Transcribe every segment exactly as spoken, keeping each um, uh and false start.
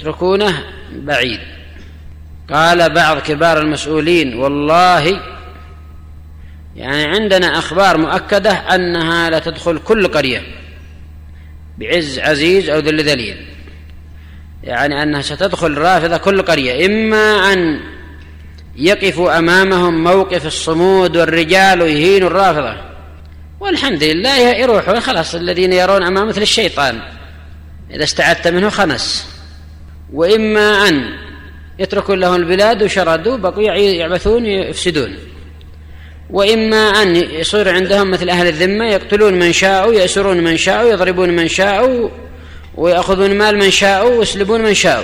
يتركونه بعيد. قال بعض كبار المسؤولين: والله يعني عندنا أخبار مؤكدة أنها لا تدخل كل قرية بعز عزيز أو ذل ذليل، يعني أنها ستدخل رافضة كل قرية، إما أن يقفوا أمامهم موقف الصمود والرجال ويهينوا الرافضة، والحمد لله يروحوا خلاص، الذين يرون أمام مثل الشيطان إذا استعدت منه خنس، وإما أن يتركوا لهم البلاد وشردوا بقوا يعبثون يفسدون، وإما أن يصير عندهم مثل أهل الذمة يقتلون من شاءوا، يأسرون من شاءوا، يضربون من شاءوا، ويأخذون مال من شاءوا، ويسلبون من شاءوا.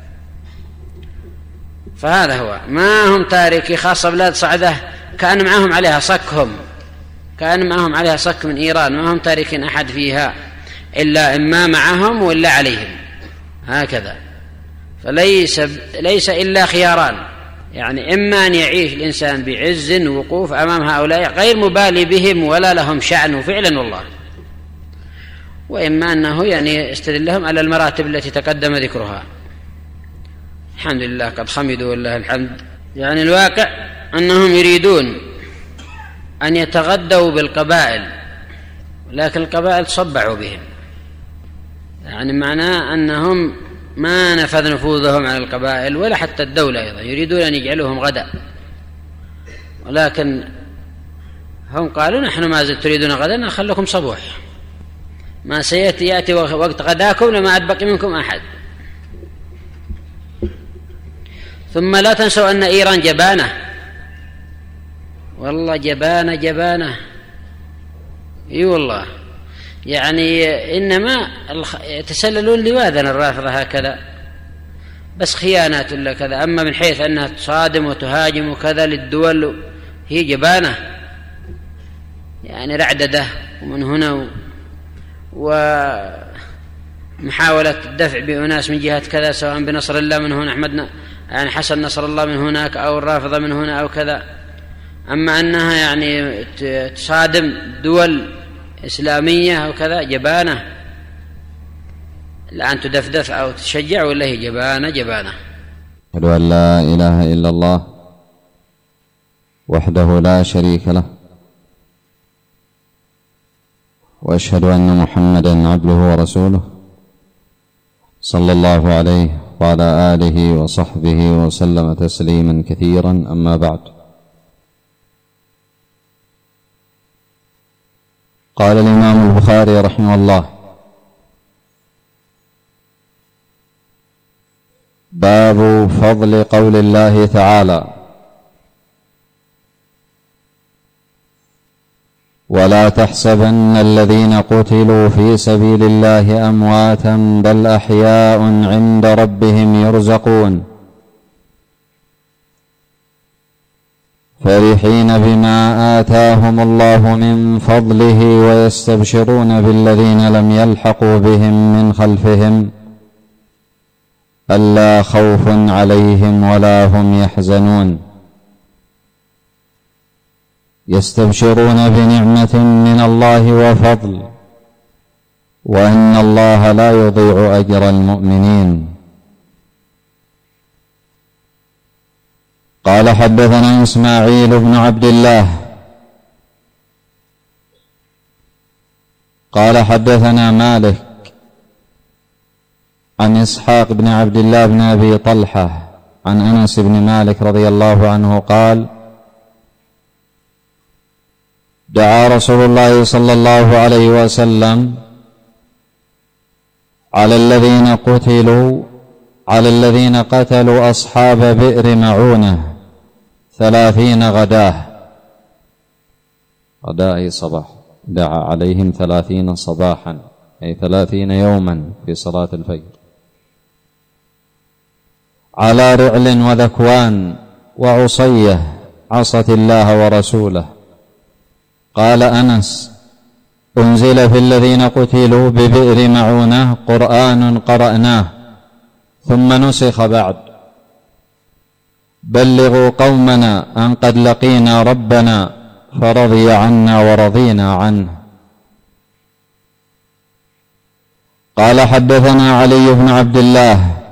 فهذا هو، ما هم تاركي، خاصة بلاد صعدة كأن معهم عليها صكهم، كأن معهم عليها صك من إيران، ما هم تاركين أحد فيها إلا إما معهم وإلا عليهم، هكذا. فليس ليس إلا خياران، يعني إما أن يعيش الإنسان بعز ووقوف أمام هؤلاء غير مبالي بهم ولا لهم شأن فعلا والله، وإما أنه يعني يستدلهم على المراتب التي تقدم ذكرها. الحمد لله قد خمدوا والله الحمد. يعني الواقع أنهم يريدون أن يتغدوا بالقبائل، لكن القبائل تصبعوا بهم، يعني معناه أنهم ما نفذ نفوذهم على القبائل ولا حتى الدولة أيضا، يريدون أن يجعلوهم غدا، ولكن هم قالوا: نحن ما زلت تريدون غدا، نخلكم صبوح، ما سيأتي يأتي وقت غداكم لما عاد بقي منكم أحد. ثم لا تنسوا أن إيران جبانة، والله جبانة جبانة، اي والله، يعني إنما يتسللون لواذا الرافضة هكذا، بس خيانات ولا كذا، أما من حيث أنها تصادم وتهاجم وكذا للدول هي جبانة، يعني رعددة ومن هنا، ومحاولة الدفع بأناس من جهة كذا، سواء بنصر الله من هنا، أحمد يعني حسن نصر الله من هناك، أو الرافضة من هنا أو كذا. أما أنها يعني تصادم دول إسلامية أو كذا، جبانة، الآن تدفدف أو تشجع، ولا هي جبانة جبانة. أشهد أن لا إله إلا الله وحده لا شريك له، وأشهد أن محمدا عبده ورسوله، صلى الله عليه وعلى آله وصحبه وسلم تسليما كثيرا. أما بعد، قال الإمام البخاري رحمه الله: باب فضل قول الله تعالى: ولا تحسبن الذين قتلوا في سبيل الله أمواتا بل أحياء عند ربهم يرزقون فرحين بما آتاهم الله من فضله ويستبشرون بالذين لم يلحقوا بهم من خلفهم ألا خوف عليهم ولا هم يحزنون يستبشرون بنعمة من الله وفضل وأن الله لا يضيع أجر المؤمنين. قال: حدثنا إسماعيل بن عبد الله قال: حدثنا مالك عن إسحاق بن عبد الله بن أبي طلحة عن أنس بن مالك رضي الله عنه قال: دعا رسول الله صلى الله عليه وسلم على الذين قتلوا على الذين قتلوا أصحاب بئر معونة ثلاثين غداه، غداء صباح، دعا عليهم ثلاثين صباحا أي ثلاثين يوما في صلاة الفجر، على رعل وذكوان وعصية عصت الله ورسوله. قال أنس: أنزل في الذين قتلوا ببئر معونة قرآن قرأناه ثم نسخ بعد، بلغوا قومنا أن قد لقينا ربنا فرضي عنا ورضينا عنه. قال: حدثنا علي بن عبد الله